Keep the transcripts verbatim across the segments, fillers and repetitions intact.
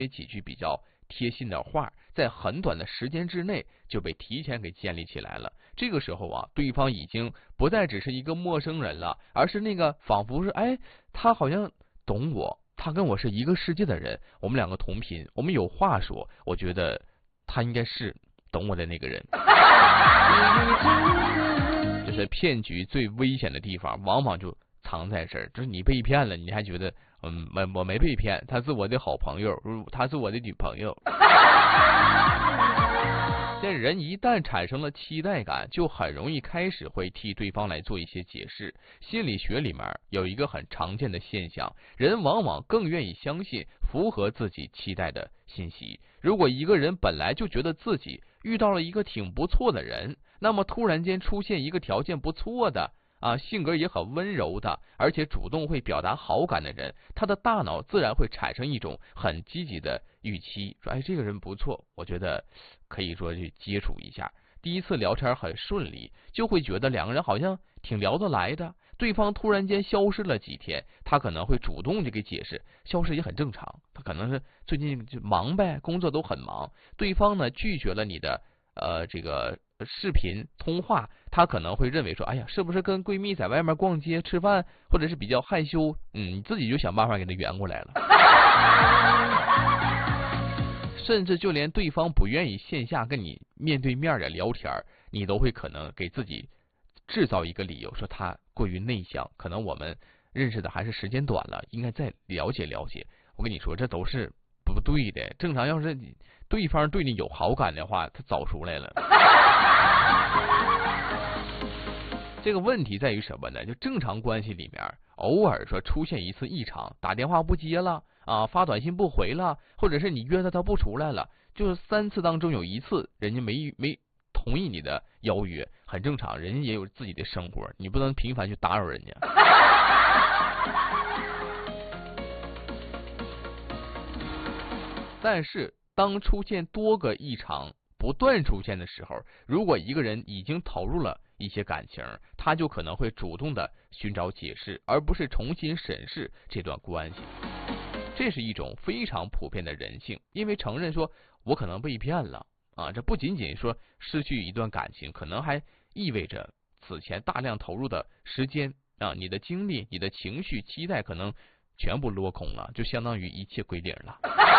几句比较贴心的话，在很短的时间之内就被提前给建立起来了。这个时候啊，对方已经不再只是一个陌生人了，而是那个仿佛是哎，他好像懂我，他跟我是一个世界的人，我们两个同频，我们有话说，我觉得他应该是懂我的那个人。就是骗局最危险的地方，往往就藏在这儿，就是你被骗了，你还觉得嗯，没我没被骗，他是我的好朋友，他是我的女朋友。这人一旦产生了期待感，就很容易开始会替对方来做一些解释。心理学里面有一个很常见的现象，人往往更愿意相信符合自己期待的信息。如果一个人本来就觉得自己遇到了一个挺不错的人，那么突然间出现一个条件不错的啊，性格也很温柔的，而且主动会表达好感的人，他的大脑自然会产生一种很积极的预期，说哎，这个人不错，我觉得可以说去接触一下。第一次聊天很顺利，就会觉得两个人好像挺聊得来的。对方突然间消失了几天，他可能会主动就给解释，消失也很正常，他可能是最近就忙呗，工作都很忙。对方呢拒绝了你的呃这个视频通话，他可能会认为说，哎呀，是不是跟闺蜜在外面逛街吃饭，或者是比较害羞，嗯，你自己就想办法给他圆过来了。甚至就连对方不愿意线下跟你面对面的聊天，你都会可能给自己制造一个理由，说他过于内向，可能我们认识的还是时间短了，应该再了解了解。我跟你说，这都是不对的。正常要是对方对你有好感的话，他早出来了。这个问题在于什么呢？就正常关系里面，偶尔说出现一次异常，打电话不接了啊，发短信不回了，或者是你约他他不出来了，就是三次当中有一次人家没没同意你的邀约，很正常，人家也有自己的生活，你不能频繁去打扰人家。但是当出现多个异常不断出现的时候，如果一个人已经投入了一些感情，他就可能会主动的寻找解释，而不是重新审视这段关系。这是一种非常普遍的人性，因为承认说我可能被骗了啊，这不仅仅说失去一段感情，可能还意味着此前大量投入的时间啊，你的精力、你的情绪、期待可能全部落空了，就相当于一切归零了。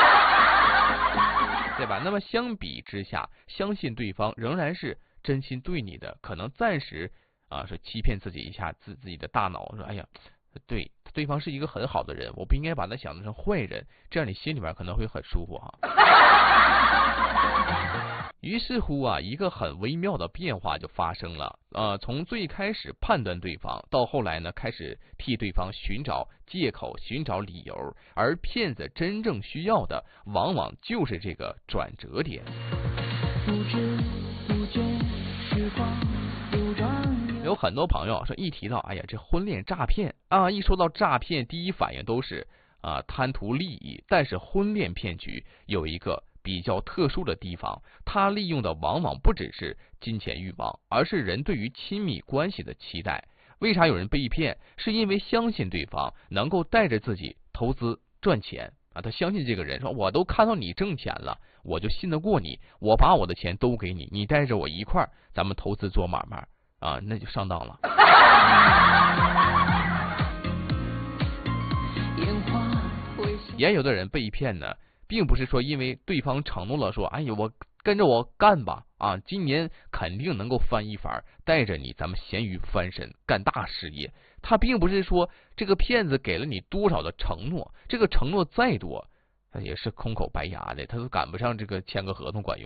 对吧？那么相比之下，相信对方仍然是真心对你的，可能暂时啊是欺骗自己一下自自己的大脑，说哎呀，对对方是一个很好的人，我不应该把他想成坏人，这样你心里面可能会很舒服哈。于是乎啊，一个很微妙的变化就发生了。呃，从最开始判断对方，到后来呢，开始替对方寻找借口、寻找理由，而骗子真正需要的，往往就是这个转折点。不知不觉时光流转。有很多朋友说，一提到哎呀这婚恋诈骗啊，一说到诈骗，第一反应都是啊贪图利益。但是婚恋骗局有一个比较特殊的地方，他利用的往往不只是金钱欲望，而是人对于亲密关系的期待。为啥有人被骗？是因为相信对方能够带着自己投资赚钱啊，他相信这个人，说我都看到你挣钱了，我就信得过你，我把我的钱都给你，你带着我一块儿咱们投资做买卖啊，那就上当了。也有的人被骗呢，并不是说因为对方承诺了说，哎呀，我跟着我干吧，啊，今年肯定能够翻一番，带着你咱们咸鱼翻身干大事业。他并不是说这个骗子给了你多少的承诺，这个承诺再多，他也是空口白牙的，他都赶不上这个签个合同管用。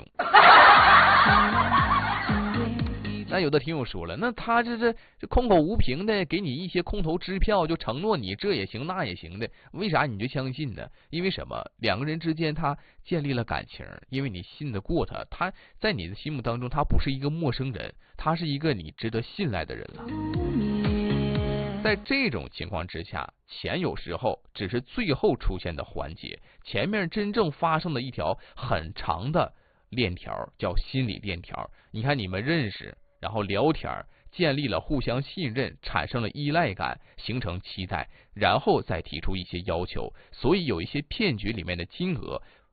那有的听友说了，那他这这这空口无凭的给你一些空头支票，就承诺你这也行那也行的，为啥你就相信呢？因为什么？两个人之间他建立了感情，因为你信得过他，他在你的心目当中他不是一个陌生人，他是一个你值得信赖的人了。在这种情况之下，钱有时候只是最后出现的环节，前面真正发生的一条很长的链条叫心理链条。你看你们认识，然后聊天，建立了互相信任，产生了依赖感，形成期待，然后再提出一些要求。所以有一些骗局里面的金额